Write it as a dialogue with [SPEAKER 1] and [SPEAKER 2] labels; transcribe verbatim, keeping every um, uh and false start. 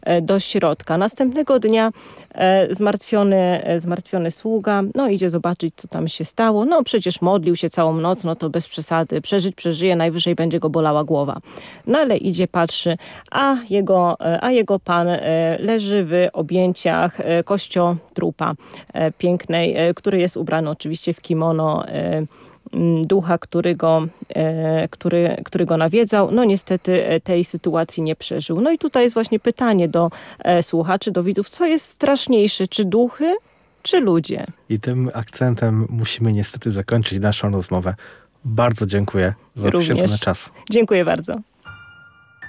[SPEAKER 1] do środka. Następnego dnia zmartwiony, zmartwiony sługa, no idzie zobaczyć, co tam się stało. No przecież modlił się całą noc, no to bez przesady. Przeżyć przeżyje, najwyżej będzie go bolała głowa. No ale idzie, patrzy, a jego, a jego pan leży w objęciach kościotrupa pięknej, który jest ubrany oczywiście w kimono ducha, który go, który, który go nawiedzał. No niestety tej sytuacji nie przeżył. No i tutaj jest właśnie pytanie do słuchaczy, do widzów, co jest straszniejsze, czy duchy, czy ludzie?
[SPEAKER 2] I tym akcentem musimy niestety zakończyć naszą rozmowę. Bardzo dziękuję za
[SPEAKER 1] Również.
[SPEAKER 2] poświęcony czas.
[SPEAKER 1] Dziękuję bardzo.